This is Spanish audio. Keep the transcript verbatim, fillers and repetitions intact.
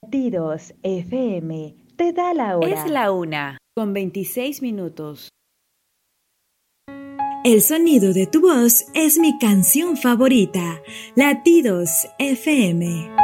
Latidos F M te da la hora. Es la una, con veintiséis minutos. El sonido de tu voz es mi canción favorita. Latidos F M.